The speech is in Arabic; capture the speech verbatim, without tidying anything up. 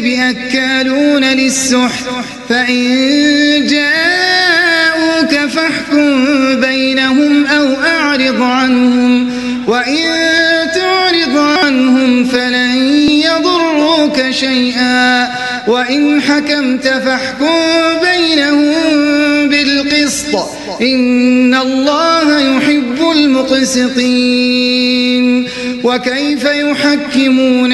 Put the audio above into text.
أكالون للسحت فإن جاءوك فاحكم بينهم أو أعرض عنهم وإن تعرض عنهم فلن يضروك شيئا وإن حكمت فاحكم بينهم بالقسط إن الله يحب المقسطين. وكيف يحكمون